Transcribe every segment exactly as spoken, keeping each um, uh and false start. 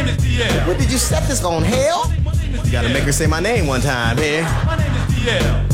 name is D L. What did you set this on, hell? You gotta make her say my name one time here. My name is D L.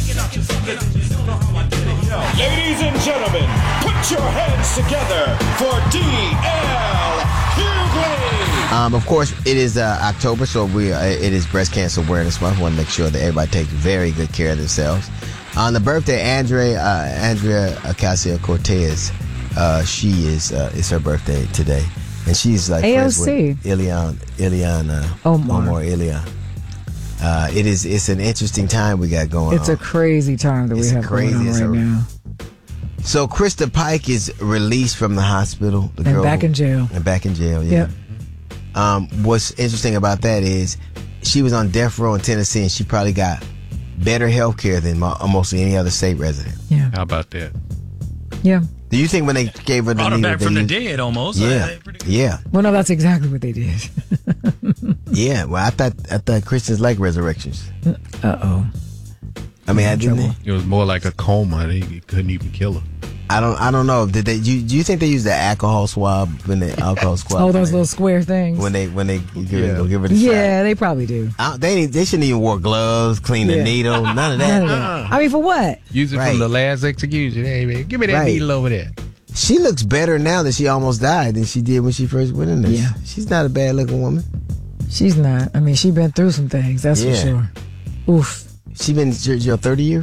Ladies and gentlemen, put your hands together for D L Hughley. Um, of course, it is uh, October, so we uh, it is Breast Cancer Awareness Month. We want to make sure that everybody takes very good care of themselves. On the birthday, Andrea uh, Andrea Ocasio-Cortez, uh, she is uh, it's her birthday today, and she's like A O friends C. with Ilian Iliana Omar. Omar Ilian. Uh, it is it's an interesting time we got going It's on. a crazy time that It's we have crazy. going on It's right a- now. So Krista Pike is released from the hospital. The And girl back who- in jail. And back in jail, yeah. Yep. Um, what's interesting about that is she was on death row in Tennessee, and she probably got better health care than mo- almost any other state resident. Yeah. How about that? Yeah. Do you think when they gave her the Brought her needle, back they from the used- dead almost. Yeah, yeah, Well, no, that's exactly what they did. yeah. Well, I thought I thought Christians like resurrections. Uh oh. I mean, I didn't. It was more like a coma. They couldn't even kill her. I don't. I don't know. Did they? You, do you think they use the alcohol swab when they alcohol swab? Oh, those when little square things. they, when they when they give, Yeah. go give her the Yeah, shot. they probably do. I don't- they they shouldn't even wear gloves, clean the Yeah. needle, none of that. None of that. I mean, for what? Use it Right. from the last execution. Hey, man, give me that Right. needle over there. She looks better now that she almost died than she did when she first went in there. Yeah. She's not a bad looking woman. She's not. I mean, she's been through some things, that's Yeah. for sure. Oof. She been in jail thirty years?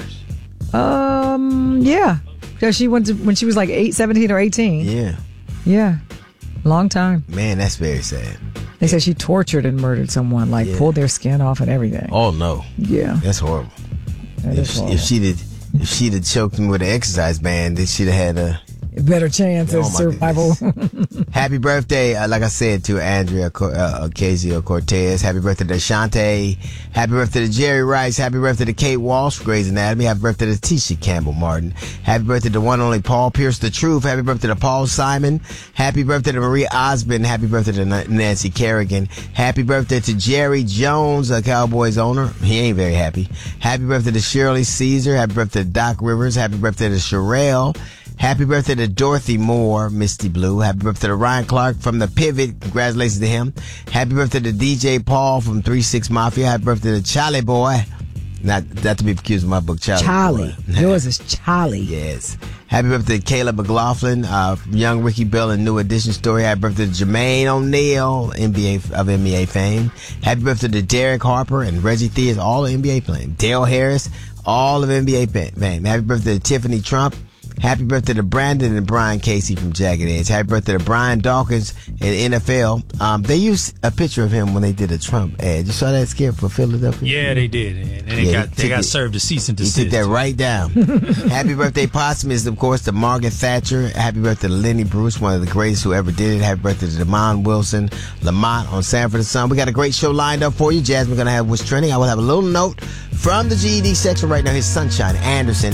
Um, yeah. Because she went to, when she was like eight, seventeen or eighteen. Yeah. Yeah. Long time. Man, that's very sad. They said she tortured and murdered someone, like Yeah. pulled their skin off and everything. Oh no. Yeah. That's horrible. That If, is she- horrible. if she'd have if she'd have choked him with an exercise band, then she'd have had a Better chance Oh, of my survival. happy birthday, uh, like I said, to Andrea Co- uh, Ocasio-Cortez. Happy birthday to Ashante. Happy birthday to Jerry Rice. Happy birthday to Kate Walsh, Grey's Anatomy. Happy birthday to Tisha Campbell Martin. Happy birthday to one and only Paul Pierce, The Truth. Happy birthday to Paul Simon. Happy birthday to Maria Osmond. Happy birthday to Na- Nancy Kerrigan. Happy birthday to Jerry Jones, a Cowboys owner. He ain't very happy. Happy birthday to Shirley Caesar. Happy birthday to Doc Rivers. Happy birthday to Sherelle. Happy birthday to Dorothy Moore, Misty Blue. Happy birthday to Ryan Clark from The Pivot. Congratulations to him. Happy birthday to D J Paul from three six Mafia. Happy birthday to Charlie Boy. Not, not to be confused with my book, Charlie Charlie. Boy. Yours is Charlie. Yes. Happy birthday to Caleb McLaughlin, uh, young Ricky Bell and New Edition story. Happy birthday to Jermaine O'Neal, N B A of N B A fame. Happy birthday to Derek Harper and Reggie Theus, all of N B A fame. Dale Harris, all of N B A fame. Happy birthday to Tiffany Trump. Happy birthday to Brandon and Brian Casey from Jagged Edge. Happy birthday to Brian Dawkins in N F L. Um, they used a picture of him when they did a Trump ad. You saw that skit for Philadelphia? Yeah, they did. And they Yeah, got he they took got it- served a cease and He desist. took that right down. Happy birthday, posthumous, of course, to Margaret Thatcher. Happy birthday to Lenny Bruce, one of the greatest who ever did it. Happy birthday to Damon Wilson, Lamont on Sanford and Son. We got a great show lined up for you. Jasmine going to have What's Trending. I will have a little note from the G E D section right now. Here's Sunshine Anderson.